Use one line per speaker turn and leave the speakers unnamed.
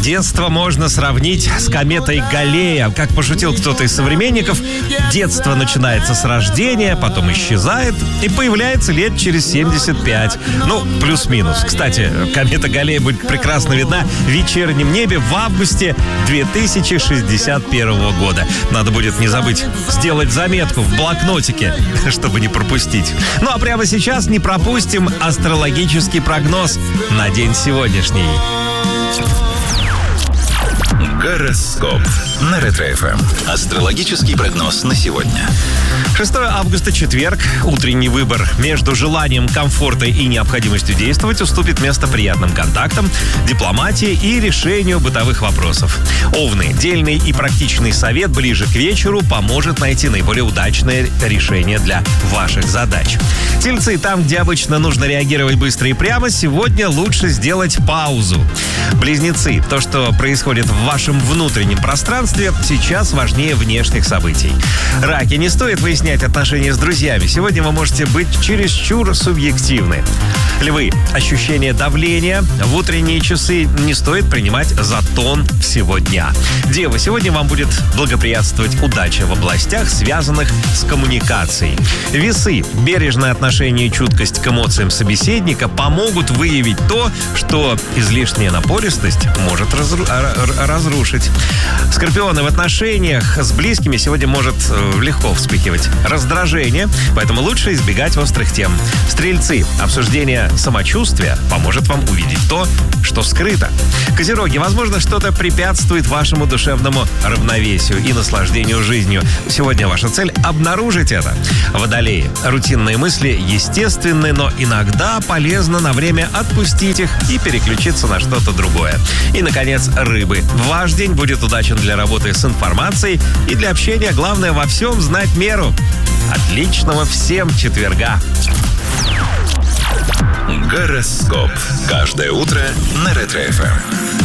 Детство можно сравнить с кометой Галлея. Как пошутил кто-то из современников, детство начинается с рождения, потом исчезает и появляется лет через 75. Ну, плюс-минус. Кстати, комета Галлея будет прекрасно видна в вечернем небе в августе 2061 года. Надо будет не забыть сделать заметку в блокнотике, чтобы не пропустить. Ну а прямо сейчас не пропустим астрологический прогноз на день сегодняшний.
Гороскоп на Ретро-ФМ. Астрологический прогноз на сегодня.
6 августа, четверг. Утренний выбор между желанием комфорта и необходимостью действовать уступит место приятным контактам, дипломатии и решению бытовых вопросов. Овны. Дельный и практичный совет ближе к вечеру поможет найти наиболее удачное решение для ваших задач. Тельцы. Там, где обычно нужно реагировать быстро и прямо, сегодня лучше сделать паузу. Близнецы. То, что происходит в вашем внутреннем пространстве, сейчас важнее внешних событий. Раки. Не стоит выяснять отношения с друзьями. Сегодня вы можете быть чересчур субъективны. Львы. Ощущение давления в утренние часы не стоит принимать за тон всего дня. Девы. Сегодня вам будет благоприятствовать удача в областях, связанных с коммуникацией. Весы. Бережное отношение и чуткость к эмоциям собеседника помогут выявить то, что излишняя напористость может разрушить. Скорпионы. В отношениях с близкими сегодня может легко вспыхивать раздражение, поэтому лучше избегать острых тем. Стрельцы. Обсуждение самочувствия поможет вам увидеть то, что скрыто. Козероги. Возможно, что-то препятствует вашему душевному равновесию и наслаждению жизнью. Сегодня ваша цель — обнаружить это. Водолеи. Рутинные мысли естественны, но иногда полезно на время отпустить их и переключиться на что-то другое. И, наконец, рыбы. Ваш день будет удачен для работы с информацией и для общения. Главное во всем знать меру. Отличного всем четверга.
Гороскоп. Каждое утро на Ретро-ФМ.